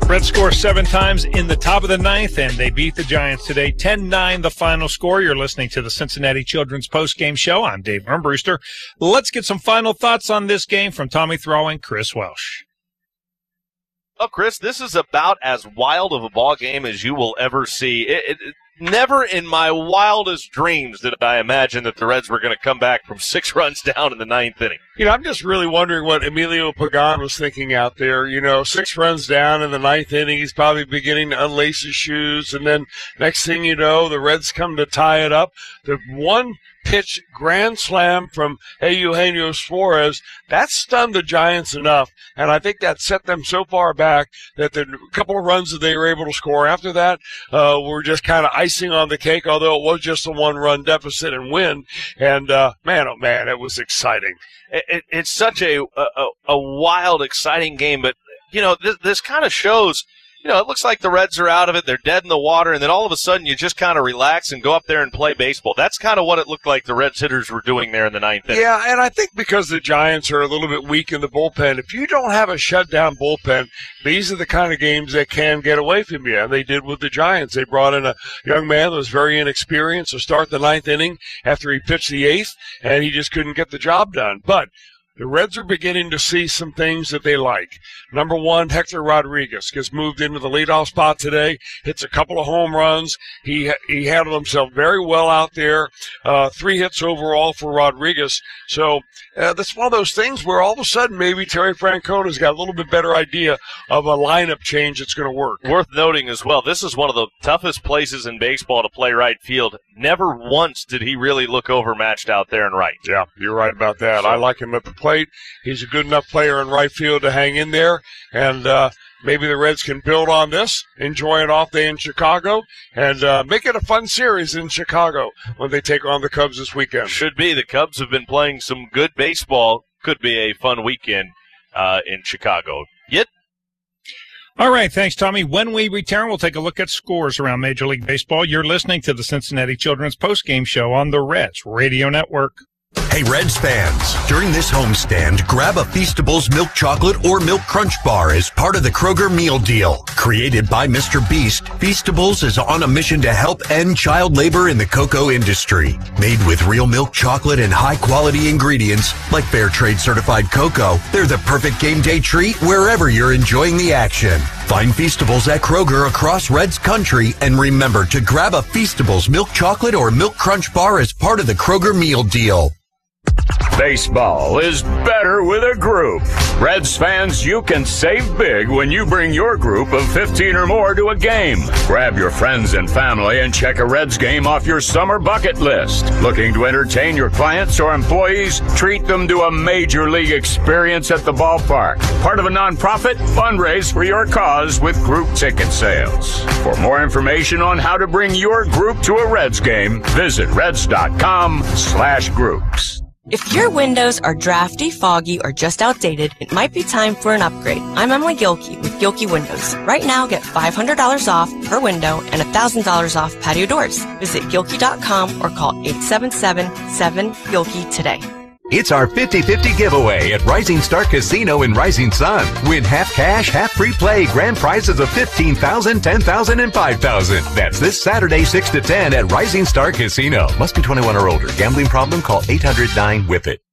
Reds score 7 times in the top of the ninth, and they beat the Giants today. 10-9 the final score. You're listening to the Cincinnati Children's Postgame Show. I'm Dave Armbruster. Let's get some final thoughts on this game from Tommy Thrall and Chris Welsh. Well, Chris, this is about as wild of a ball game as you will ever see. Never in my wildest dreams did I imagine that the Reds were going to come back from 6 runs down in the 9th inning. I'm just really wondering what Emilio Pagan was thinking out there. 6 runs down in the 9th inning. He's probably beginning to unlace his shoes. And then next thing you know, the Reds come to tie it up. The one-pitch grand slam from Eugenio Suarez, that stunned the Giants enough. And I think that set them so far back that the couple of runs that they were able to score after that were just kind of icing on the cake, although it was just a 1-run deficit and win. And, man, oh, man, it was exciting. It's such a wild, exciting game, but, this kind of shows, it looks like the Reds are out of it, they're dead in the water, and then all of a sudden you just kind of relax and go up there and play baseball. That's kind of what it looked like the Reds hitters were doing there in the 9th inning. Yeah, and I think because the Giants are a little bit weak in the bullpen, if you don't have a shutdown bullpen, these are the kind of games that can get away from you, and they did with the Giants. They brought in a young man that was very inexperienced to start the 9th inning after he pitched the 8th, and he just couldn't get the job done. But the Reds are beginning to see some things that they like. Number one, Hector Rodriguez gets moved into the leadoff spot today, hits a couple of home runs. He handled himself very well out there. 3 hits overall for Rodriguez. So that's one of those things where all of a sudden maybe Terry Francona's got a little bit better idea of a lineup change that's going to work. Worth noting as well, this is one of the toughest places in baseball to play right field. Never once did he really look overmatched out there in right. Yeah, you're right about that. I like him at the plate. He's a good enough player in right field to hang in there, and maybe the Reds can build on this, enjoy an off day in Chicago, and make it a fun series in Chicago when they take on the Cubs this weekend. Should be. The Cubs have been playing some good baseball. Could be a fun weekend in Chicago. All right, thanks, Tommy. When we return, we'll take a look at scores around Major League Baseball. You're listening to the Cincinnati Children's Postgame Show on the Reds Radio Network. Hey, Reds fans, during this homestand, grab a Feastables milk chocolate or milk crunch bar as part of the Kroger meal deal. Created by Mr. Beast, Feastables is on a mission to help end child labor in the cocoa industry. Made with real milk chocolate and high-quality ingredients like fair trade certified cocoa, they're the perfect game day treat wherever you're enjoying the action. Find Feastables at Kroger across Reds country, and remember to grab a Feastables milk chocolate or milk crunch bar as part of the Kroger meal deal. Baseball is better with a group. Reds fans, you can save big when you bring your group of 15 or more to a game. Grab your friends and family and check a Reds game off your summer bucket list. Looking to entertain your clients or employees? Treat them to a major league experience at the ballpark. Part of a nonprofit? Fundraise for your cause with group ticket sales. For more information on how to bring your group to a Reds game, visit reds.com/groups. If your windows are drafty, foggy, or just outdated, it might be time for an upgrade. I'm Emily Gilkey with Gilkey Windows. Right now, get $500 off per window and $1,000 off patio doors. Visit Gilkey.com or call 877-7-GILKEY today. It's our 50-50 giveaway at Rising Star Casino in Rising Sun. Win half cash, half free play, grand prizes of $15,000, $10,000, and $5,000. That's this Saturday, 6 to 10 at Rising Star Casino. Must be 21 or older. Gambling problem? Call 800-9-WHIP-IT.